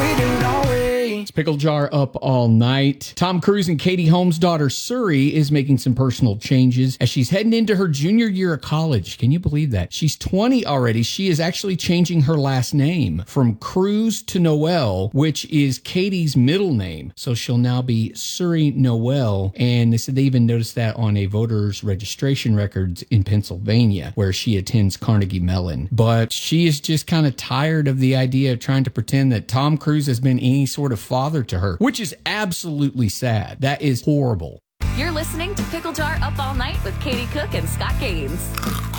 It's Pickle Jar up all night. Tom Cruise and Katie Holmes' daughter Suri is making some personal changes as she's heading into her junior year of college. Can you believe that? She's 20 already. She is actually changing her last name from Cruise to Noel, which is Katie's middle name. So she'll now be Suri Noel. And they said they even noticed that on a voter's registration records in Pennsylvania, where she attends Carnegie Mellon. But she is just kind of tired of the idea of trying to pretend that Tom Cruise has been any sort of father to her, which is absolutely sad. That is horrible. You're listening to Pickle Jar Up All Night with Katie Cook and Scott Gaines.